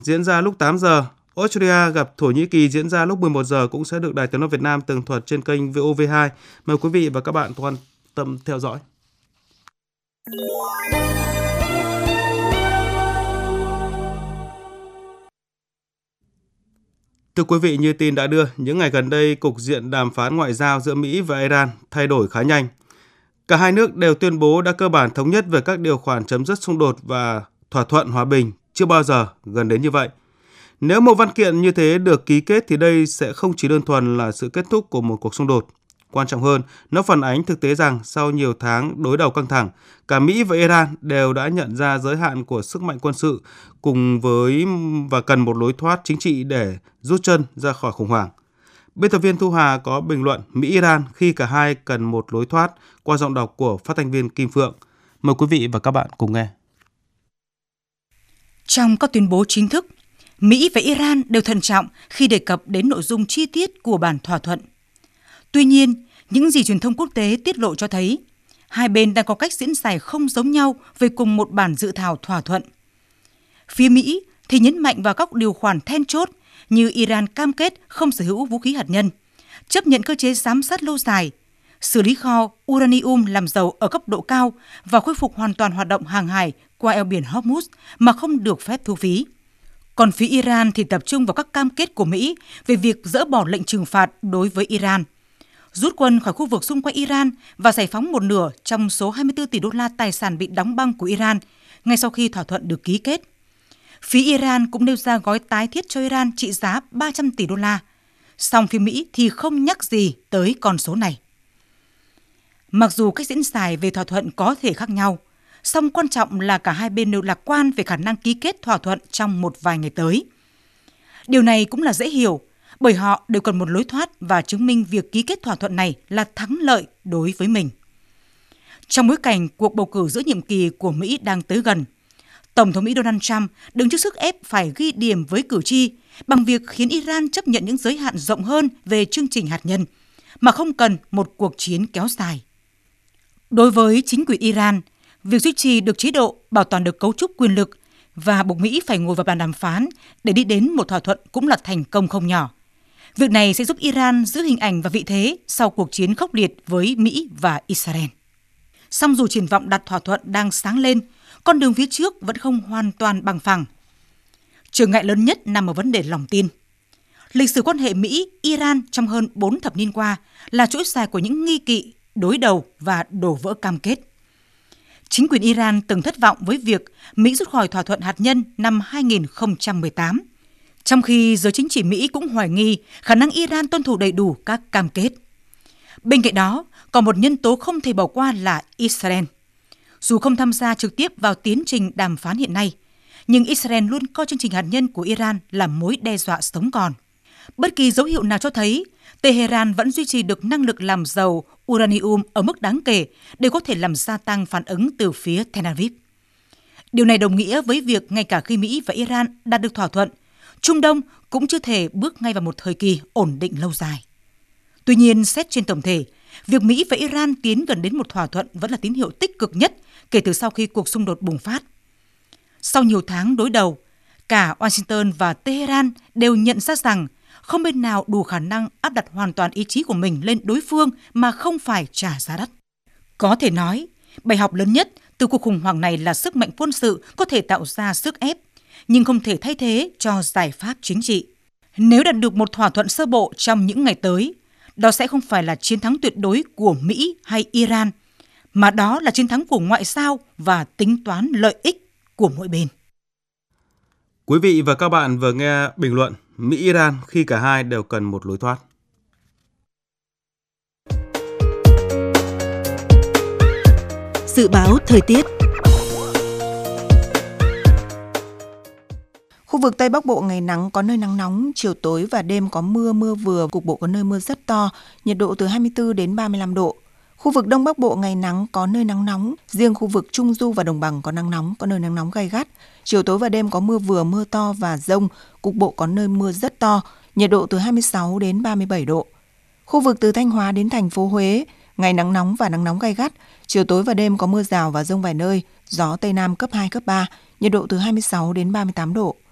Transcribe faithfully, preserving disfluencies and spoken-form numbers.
diễn ra lúc tám giờ. Australia gặp Thổ Nhĩ Kỳ diễn ra lúc mười một giờ cũng sẽ được Đài Tiếng nói Việt Nam tường thuật trên kênh vê o vê hai. Mời quý vị và các bạn quan tâm theo dõi. Thưa quý vị, như tin đã đưa, những ngày gần đây, cục diện đàm phán ngoại giao giữa Mỹ và Iran thay đổi khá nhanh. Cả hai nước đều tuyên bố đã cơ bản thống nhất về các điều khoản chấm dứt xung đột và thỏa thuận hòa bình, chưa bao giờ gần đến như vậy. Nếu một văn kiện như thế được ký kết thì đây sẽ không chỉ đơn thuần là sự kết thúc của một cuộc xung đột. Quan trọng hơn, nó phản ánh thực tế rằng sau nhiều tháng đối đầu căng thẳng, cả Mỹ và Iran đều đã nhận ra giới hạn của sức mạnh quân sự cùng với và cần một lối thoát chính trị để rút chân ra khỏi khủng hoảng. Biên tập viên Thu Hà có bình luận Mỹ-Iran khi cả hai cần một lối thoát qua giọng đọc của phát thanh viên Kim Phượng. Mời quý vị và các bạn cùng nghe. Trong các tuyên bố chính thức, Mỹ và Iran đều thận trọng khi đề cập đến nội dung chi tiết của bản thỏa thuận. Tuy nhiên, những gì truyền thông quốc tế tiết lộ cho thấy, hai bên đang có cách diễn giải không giống nhau về cùng một bản dự thảo thỏa thuận. Phía Mỹ thì nhấn mạnh vào các điều khoản then chốt như Iran cam kết không sở hữu vũ khí hạt nhân, chấp nhận cơ chế giám sát lâu dài, xử lý kho uranium làm dầu ở cấp độ cao và khôi phục hoàn toàn hoạt động hàng hải qua eo biển Hormuz mà không được phép thu phí. Còn phía Iran thì tập trung vào các cam kết của Mỹ về việc dỡ bỏ lệnh trừng phạt đối với Iran, rút quân khỏi khu vực xung quanh Iran và giải phóng một nửa trong số hai mươi tư tỷ đô la tài sản bị đóng băng của Iran ngay sau khi thỏa thuận được ký kết. Phía Iran cũng nêu ra gói tái thiết cho Iran trị giá ba trăm tỷ đô la, song phía Mỹ thì không nhắc gì tới con số này. Mặc dù cách diễn giải về thỏa thuận có thể khác nhau, song quan trọng là cả hai bên đều lạc quan về khả năng ký kết thỏa thuận trong một vài ngày tới. Điều này cũng là dễ hiểu, bởi họ đều cần một lối thoát và chứng minh việc ký kết thỏa thuận này là thắng lợi đối với mình. Trong bối cảnh cuộc bầu cử giữa nhiệm kỳ của Mỹ đang tới gần, Tổng thống Mỹ Donald Trump đứng trước sức ép phải ghi điểm với cử tri bằng việc khiến Iran chấp nhận những giới hạn rộng hơn về chương trình hạt nhân, mà không cần một cuộc chiến kéo dài. Đối với chính quyền Iran, việc duy trì được chế độ, bảo toàn được cấu trúc quyền lực và buộc Mỹ phải ngồi vào bàn đàm phán để đi đến một thỏa thuận cũng là thành công không nhỏ. Việc này sẽ giúp Iran giữ hình ảnh và vị thế sau cuộc chiến khốc liệt với Mỹ và Israel. Song dù triển vọng đặt thỏa thuận đang sáng lên, con đường phía trước vẫn không hoàn toàn bằng phẳng. Trở ngại lớn nhất nằm ở vấn đề lòng tin. Lịch sử quan hệ Mỹ-Iran trong hơn bốn thập niên qua là chuỗi dài của những nghi kỵ, đối đầu và đổ vỡ cam kết. Chính quyền Iran từng thất vọng với việc Mỹ rút khỏi thỏa thuận hạt nhân năm hai nghìn không trăm mười tám, trong khi giới chính trị Mỹ cũng hoài nghi khả năng Iran tuân thủ đầy đủ các cam kết. Bên cạnh đó, còn một nhân tố không thể bỏ qua là Israel. Dù không tham gia trực tiếp vào tiến trình đàm phán hiện nay, nhưng Israel luôn coi chương trình hạt nhân của Iran là mối đe dọa sống còn. Bất kỳ dấu hiệu nào cho thấy Tehran vẫn duy trì được năng lực làm giàu uranium ở mức đáng kể để có thể làm gia tăng phản ứng từ phía Tel Aviv. Điều này đồng nghĩa với việc ngay cả khi Mỹ và Iran đạt được thỏa thuận, Trung Đông cũng chưa thể bước ngay vào một thời kỳ ổn định lâu dài. Tuy nhiên, xét trên tổng thể, việc Mỹ và Iran tiến gần đến một thỏa thuận vẫn là tín hiệu tích cực nhất kể từ sau khi cuộc xung đột bùng phát. Sau nhiều tháng đối đầu, cả Washington và Tehran đều nhận ra rằng không bên nào đủ khả năng áp đặt hoàn toàn ý chí của mình lên đối phương mà không phải trả giá đắt. Có thể nói, bài học lớn nhất từ cuộc khủng hoảng này là sức mạnh quân sự có thể tạo ra sức ép, nhưng không thể thay thế cho giải pháp chính trị. Nếu đạt được một thỏa thuận sơ bộ trong những ngày tới, đó sẽ không phải là chiến thắng tuyệt đối của Mỹ hay Iran, mà đó là chiến thắng của ngoại giao và tính toán lợi ích của mỗi bên. Quý vị và các bạn vừa nghe bình luận Mỹ-Iran khi cả hai đều cần một lối thoát. Dự báo thời tiết. Khu vực Tây Bắc Bộ ngày nắng, có nơi nắng nóng, chiều tối và đêm có mưa, mưa vừa, cục bộ có nơi mưa rất to, nhiệt độ từ hai mươi tư đến ba mươi lăm độ. Khu vực Đông Bắc Bộ ngày nắng, có nơi nắng nóng, riêng khu vực Trung Du và Đồng Bằng có nắng nóng, có nơi nắng nóng gay gắt. Chiều tối và đêm có mưa vừa, mưa to và dông, cục bộ có nơi mưa rất to, nhiệt độ từ hai mươi sáu đến ba mươi bảy độ. Khu vực từ Thanh Hóa đến thành phố Huế, ngày nắng nóng và nắng nóng gay gắt, chiều tối và đêm có mưa rào và dông vài nơi, gió Tây Nam cấp hai, cấp ba, nhiệt độ từ hai mươi sáu đến ba mươi tám độ.